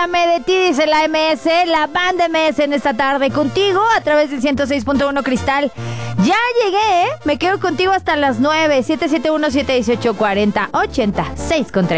Acuérdame de ti, dice la MS, la banda MS en esta tarde contigo a través del 106.1 Cristal. Ya llegué, ¿eh? Me quedo contigo hasta las 9. 771-718-40-80. 6 con 3.